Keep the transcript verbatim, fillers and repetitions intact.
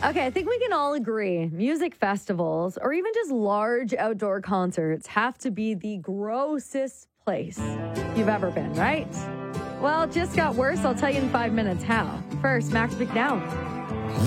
Okay, I think we can all agree music festivals or even just large outdoor concerts have to be the grossest place you've ever been, right? Well, it just got worse. I'll tell you in five minutes how. First, Max McNown.